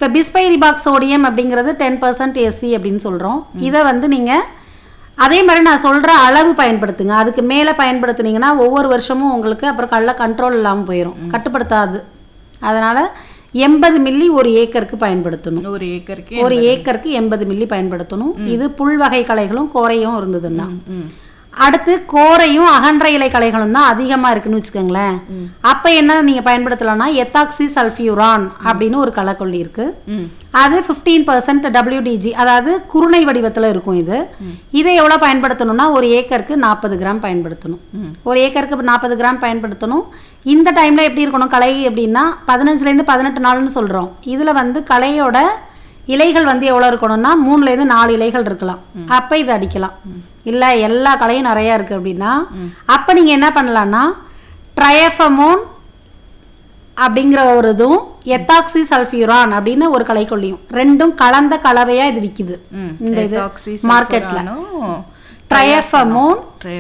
இப்போ பிஸ்பைரிபாக் சோடியம் அப்படிங்கிறது 10% எஸ்சி அப்படின்னு சொல்கிறோம். இதை வந்து நீங்கள் அதே மாதிரி நான் சொல்கிற அளவு பயன்படுத்துங்க. அதுக்கு மேலே பயன்படுத்துனீங்கன்னா ஒவ்வொரு வருஷமும் உங்களுக்கு அப்புறம் கடல கண்ட்ரோல் இல்லாமல் போயிடும், கட்டுப்படுத்தாது. அதனால் 80 மில்லி ஒரு ஏக்கருக்கு பயன்படுத்தணும். ஒரு ஏக்கருக்கு 80 மில்லி பயன்படுத்தணும். இது புல் வகை களைகளும் கோரையும் இருந்ததுன்னா. அடுத்து கோரையும் அகன்ற இலை களைகளும் தான் அதிகமாக இருக்குன்னு வச்சுக்கோங்களேன். அப்போ என்ன நீங்கள் பயன்படுத்தலாம்னா எத்தாக்சி சல்ஃபியூரான் அப்படின்னு ஒரு களைக்கொல்லி இருக்கு. அது 15% WDG, அதாவது குருணை வடிவத்தில் இருக்கும். இதை எவ்வளோ பயன்படுத்தணும்னா ஒரு ஏக்கருக்கு 40 கிராம் பயன்படுத்தணும். ஒரு ஏக்கருக்கு 40 கிராம் பயன்படுத்தணும். இந்த டைமில் எப்படி இருக்கணும் களை அப்படின்னா 15லேருந்து 18 நாள்னு சொல்கிறோம். இதில் வந்து களையோட இலைகள் வந்து எவ்வளோ இருக்கணும்னா 3லேருந்து 4 இலைகள் இருக்கலாம். அப்போ இதை அடிக்கலாம். இல்லை எல்லா களையும் நிறையா இருக்குது அப்படின்னா அப்போ நீங்கள் என்ன பண்ணலான்னா ட்ரையஃபமோன் அப்படிங்கிற ஒரு இதுவும் எத்தாக்சி சல்ஃபியூரான் அப்படின்னு ஒரு களைக்கொல்லியும் ரெண்டும் கலந்த கலவையாக இது விற்கிது இந்த இது மார்க்கெட்டில். ட்ரையஃபமோன்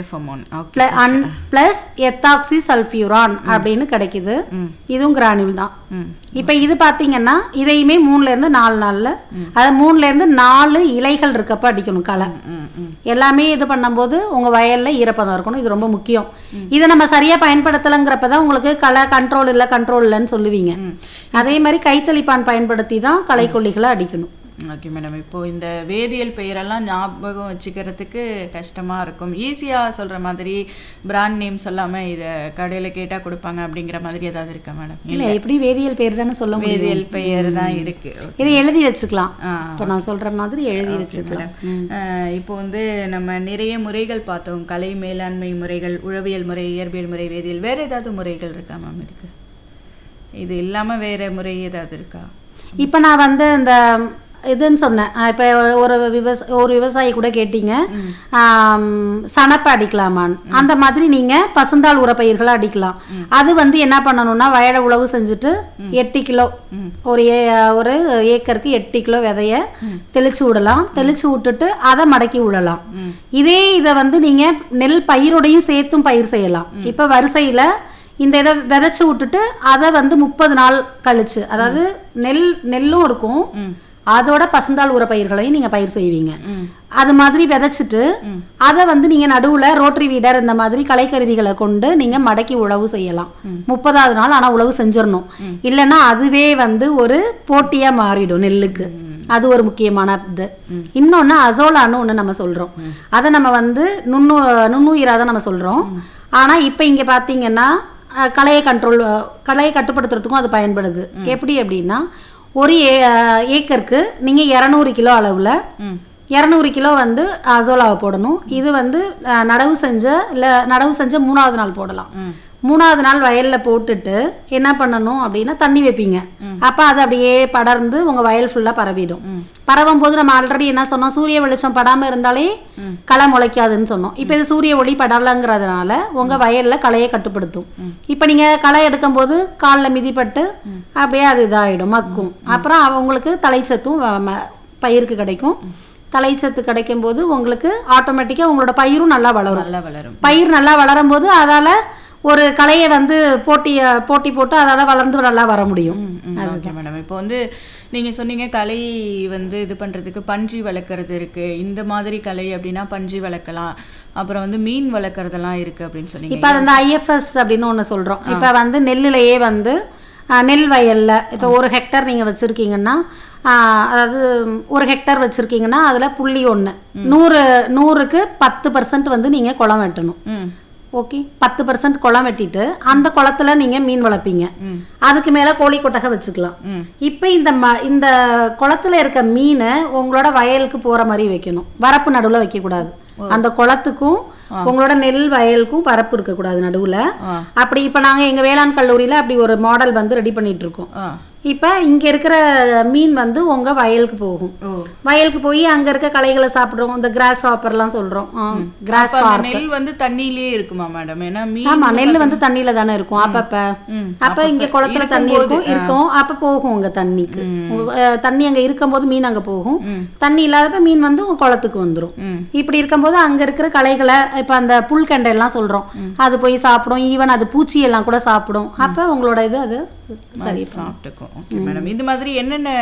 பிளஸ் எத்தாக்சி சல்ஃபியூரான் அப்படின்னு கிடைக்குது. இதுவும் கிரானியூல் தான். இப்போ இது பார்த்தீங்கன்னா இதையுமே 3லேருந்து 4 நாளில், அது 3லேருந்து 4 இலைகள் இருக்கப்ப அடிக்கணும் களை. எல்லாமே இது பண்ணும்போது உங்கள் வயலில் ஈரப்பதம் இருக்கணும். இது ரொம்ப முக்கியம். இதை நம்ம சரியாக பயன்படுத்தலைங்கிறப்ப தான் உங்களுக்கு களை கண்ட்ரோல் இல்லைன்னு சொல்லுவீங்க. அதே மாதிரி கைத்தளிப்பான் பயன்படுத்தி தான் களைக்கொல்லிகளை அடிக்கணும். Okay madam. இப்போது இந்த வேதியியல் பெயரெல்லாம் ஞாபகம் வச்சுக்கிறதுக்கு கஷ்டமாக இருக்கும். ஈஸியாக சொல்கிற மாதிரி பிராண்ட் நேம் சொல்லாமல் இதை கடையில் கேட்டால் கொடுப்பாங்க அப்படிங்கிற மாதிரி ஏதாவது இருக்கா மேடம்? இல்லை, எப்படி வேதியியல் பெயர் தானே சொல்ல முடியும். வேதியியல் பெயர் தான் இருக்குது. இதை எழுதி வச்சுக்கலாம். இப்போ நான் சொல்கிற மாதிரி எழுதி வச்சுக்கலாம். இப்போ வந்து நம்ம நிறைய முறைகள் பார்த்தோம். கலை மேலாண்மை முறைகள், உழவியல் முறை, இயற்பியல் முறை, வேதியியல். வேறு ஏதாவது முறைகள் இருக்கா மேம்? இருக்கு. இது இல்லாமல் வேறு முறை ஏதாவது இருக்கா? இப்போ நான் வந்து இந்த இதுன்னு சொன்னேன். இப்போ ஒரு விவசாயி கூட கேட்டீங்க சனப்பை அடிக்கலாமான்னு. அந்த மாதிரி நீங்கள் பசுந்தாள் உரப்பயிர்களை அடிக்கலாம். அது வந்து என்ன பண்ணணும்னா வயலை உழவு செஞ்சுட்டு 8 கிலோ ஒரு ஏக்கருக்கு 8 கிலோ விதைய தெளிச்சு விடலாம். தெளிச்சு விட்டுட்டு அதை மடக்கி விடலாம். இதை வந்து நீங்கள் நெல் பயிரோடையும் சேர்த்தும் பயிர் செய்யலாம். இப்போ வரிசையில் இந்த இதை விதைச்சி விட்டுட்டு அதை வந்து 30 நாள் கழிச்சு, அதாவது நெல்லும் இருக்கும் அதோட பசுந்தாள் உரப்பயிர்களையும் நீங்கள் பயிர் செய்வீங்க. அது மாதிரி விதைச்சிட்டு அதை வந்து நீங்கள் நடுவில் ரோட்டரி வீடர் இந்த மாதிரி கலைக்கருவிகளை கொண்டு நீங்கள் மடக்கி உழவு செய்யலாம். 30வது நாள் ஆனால் உழவு செஞ்சிடணும். இல்லைன்னா அதுவே வந்து ஒரு போட்டியாக மாறிடும் நெல்லுக்கு. அது ஒரு முக்கியமான இது. இன்னொன்று அசோலான்னு ஒன்று நம்ம சொல்கிறோம். அதை நம்ம வந்து நுண்ணுயிராக தான் நம்ம சொல்கிறோம். ஆனால் இப்போ இங்கே பார்த்தீங்கன்னா களையை கட்டுப்படுத்துறதுக்கும் அது பயன்படுது. எப்படி அப்படின்னா ஒரு ஏக்கருக்கு நீங்கள் 200 கிலோ அளவில் 200 கிலோ வந்து அசோலாவை போடணும். இது வந்து நடவு செஞ்ச 3வது நாள் போடலாம். 3வது நாள் வயலில் போட்டுட்டு என்ன பண்ணணும் அப்படின்னா தண்ணி வைப்பீங்க. அப்போ அது அப்படியே படர்ந்து உங்கள் வயல் ஃபுல்லாக பரவிடும். பரவும் போது நம்ம ஆல்ரெடி என்ன சொன்னோம், சூரிய வெளிச்சம் படாமல் இருந்தாலே களை முளைக்காதுன்னு சொன்னோம். இப்போ இது சூரிய ஒளி படலைங்கிறதுனால உங்கள் வயலில் களையை கட்டுப்படுத்தும். இப்போ நீங்கள் களை எடுக்கும் போது காலில் மிதிப்பட்டு அப்படியே அது இதாகிடும், மக்கும். அப்புறம் உங்களுக்கு தலைச்சத்தும் பயிருக்கு கிடைக்கும். தலைச்சத்து கிடைக்கும் போது உங்களுக்கு ஆட்டோமேட்டிக்காக உங்களோட பயிரும் நல்லா வளரும். பயிர் நல்லா வளரும் போது அதால் ஒரு கலையை வந்து போட்டி போட்டு அதால் வளர்ந்து நல்லா வர முடியும். Okay madam. இப்போ வந்து நீங்கள் சொன்னீங்க கலை வந்து இது பண்ணுறதுக்கு பன்றி வளர்க்குறது இருக்குது. இந்த மாதிரி கலை அப்படின்னா பன்றி வளர்க்கலாம். அப்புறம் வந்து மீன் வளர்க்குறதெல்லாம் இருக்குது அப்படின்னு சொன்னீங்க. இப்போ அந்த IFS அப்படின்னு ஒன்று சொல்கிறோம். இப்போ வந்து நெல்லிலேயே வந்து நெல் வயலில் இப்போ 1 ஹெக்டர் நீங்கள் வச்சுருக்கீங்கன்னா, அதாவது 1 ஹெக்டர் வச்சுருக்கீங்கன்னா அதில் 0.1 100க்கு 10% வந்து நீங்கள் குளம் வெட்டணும். ஓகே, 10% குளம் வெட்டிட்டு அந்த குளத்துல நீங்க மீன் வளர்ப்பீங்க. அதுக்கு மேல கோழி கொட்டகை வச்சுக்கலாம். இப்போ இந்த குளத்துல இருக்க மீனை உங்களோட வயலுக்கு போற மாதிரி வைக்கணும். வரப்பு நடுவுல வைக்க கூடாது. அந்த குளத்துக்கும் உங்களோட நெல் வயலுக்கும் வரப்பு இருக்க கூடாது நடுவுல. அப்படி இப்ப நாங்க எங்க வேளாண் கல்லூரியில அப்படி ஒரு மாடல் வந்து ரெடி பண்ணிட்டு இருக்கோம். இப்போ இங்கே இருக்கிற மீன் வந்து உங்கள் வயலுக்கு போகும். வயலுக்கு போய் அங்கே இருக்க களைகளை சாப்பிட்றோம். இந்த கிராஸ் ஹாப்பர்லாம் சொல்கிறோம். கிராஸ் ஹாப்பர் நெல் வந்து தண்ணியிலே இருக்குமா மேடம்? ஏன்னா ஆமாம், நெல் வந்து தண்ணியில் தானே இருக்கும் அப்போ இங்கே குளத்துல தண்ணி இருக்கும். அப்போ போகும் உங்கள் தண்ணிக்கு. தண்ணி அங்கே இருக்கும்போது மீன் அங்கே போகும். தண்ணி இல்லாதப்ப மீன் வந்து உங்கள் குளத்துக்கு வந்துடும். இப்படி இருக்கும்போது அங்கே இருக்கிற களைகளை இப்போ அந்த புல்கண்டை எல்லாம் சொல்கிறோம், அது போய் சாப்பிடும். ஈவன் அது பூச்சி எல்லாம் கூட சாப்பிடும். அப்போ உங்களோட இது அது சரி சாப்பிட்டுக்கும். மேடம், இந்த மாதிரி என்னென்ன